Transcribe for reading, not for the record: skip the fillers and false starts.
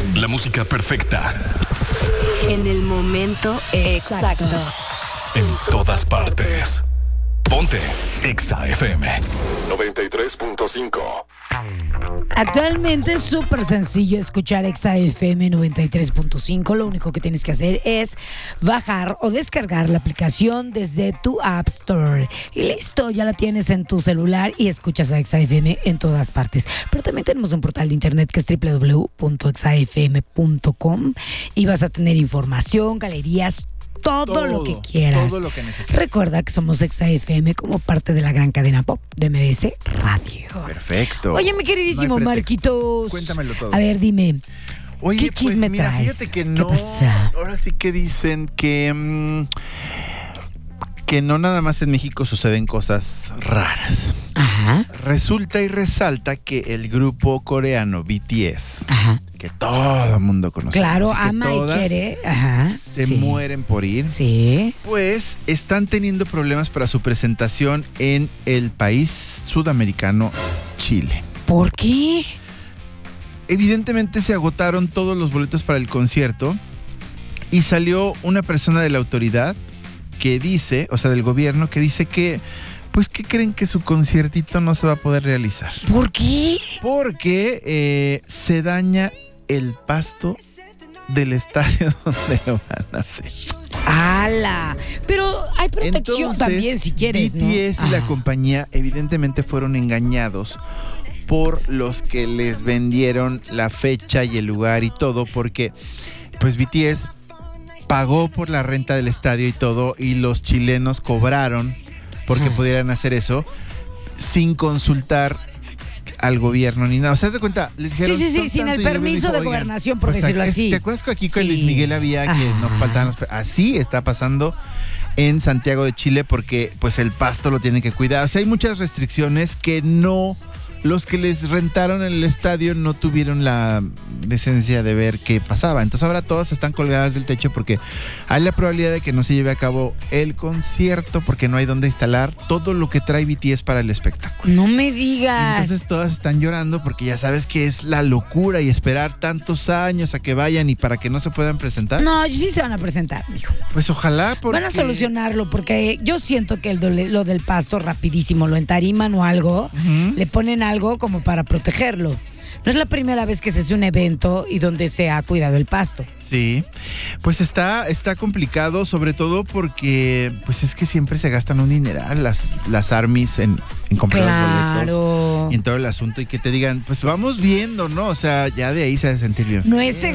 La música perfecta. En el momento exacto. En todas partes. Ponte Exa FM 93.5. Actualmente es súper sencillo escuchar Exa FM 93.5. Lo único que tienes que hacer es bajar o descargar la aplicación desde tu App Store. Y listo, ya la tienes en tu celular y escuchas a Exa FM en todas partes. Pero también tenemos un portal de internet que es www.exafm.com y vas a tener información, galerías, todo lo que quieras. Todo lo que necesites. Recuerda que somos Exa FM como parte de la gran cadena pop de MBS Radio. Perfecto. Oye, mi queridísimo No hay pretexto. Marquitos. Cuéntamelo todo. A ver, dime. Oye, ¿qué chisme pues mira, traes? fíjate que ¿Qué no. pasa? Ahora sí que dicen que no nada más en México suceden cosas raras. Ajá. Resulta y resalta que el grupo coreano BTS, Ajá. que todo el mundo conoce, Claro, así que ama y todas quiere. Ajá. se sí. mueren por ir, Sí. pues están teniendo problemas para su presentación en el país sudamericano Chile. ¿Por qué? Evidentemente se agotaron todos los boletos para el concierto y salió una persona de la autoridad que dice, o sea, del gobierno, que dice que, pues, que creen que su conciertito no se va a poder realizar. ¿Por qué? Porque se daña el pasto del estadio donde lo van a hacer. ¡Hala! Pero hay protección Entonces, también si quieres, ¿no? BTS y la Ajá. compañía evidentemente fueron engañados por los que les vendieron la fecha y el lugar y todo, porque pues BTS pagó por la renta del estadio y todo, y los chilenos cobraron porque pudieran hacer eso sin consultar al gobierno ni nada. O sea, ¿te das cuenta? Les dijeron, Sí, "Son sin tanto", el y luego permiso dijo, de "Oigan, gobernación, por pues, decirlo así. ¿te acuerdas que aquí con Sí. Luis Miguel había que Ajá. nos faltaban los... Así está pasando en Santiago de Chile porque pues el pasto lo tienen que cuidar. O sea, hay muchas restricciones que no... Los que les rentaron el estadio no tuvieron la decencia de ver qué pasaba. Entonces ahora todas están colgadas del techo porque hay la probabilidad de que no se lleve a cabo el concierto porque no hay dónde instalar todo lo que trae BTS para el espectáculo. No me digas. Entonces todas están llorando porque ya sabes que es la locura y esperar tantos años a que vayan y para que no se puedan presentar. No, sí se van a presentar, mijo. Pues ojalá porque... Van a solucionarlo porque yo siento que lo del pasto rapidísimo, lo entariman o algo, Ujú. le ponen algo como para protegerlo. No es la primera vez que se hace un evento y donde se ha cuidado el pasto. Sí, pues está complicado, sobre todo porque pues es que siempre se gastan un dineral las ARMYs en comprar los boletos y en todo el asunto y que te digan, pues vamos viendo, ¿no? O sea, ya de ahí se ha de sentir bien. No es feo.